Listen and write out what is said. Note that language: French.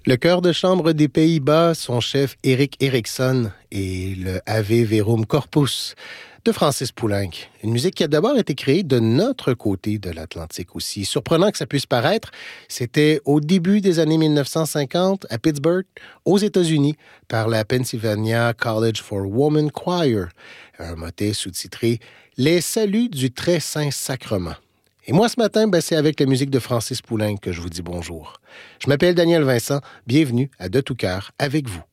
Le chœur de chambre des Pays-Bas, son chef Erik Erikson et le Ave Verum Corpus de Francis Poulenc. Une musique qui a d'abord été créée de notre côté de l'Atlantique aussi. Surprenant que ça puisse paraître, c'était au début des années 1950 à Pittsburgh, aux États-Unis, par la Pennsylvania College for Women Choir, un motet sous-titré « Les saluts du très saint sacrement ». Et moi, ce matin, c'est avec la musique de Francis Poulenc que je vous dis bonjour. Je m'appelle Daniel Vincent. Bienvenue à De tout cœur avec vous.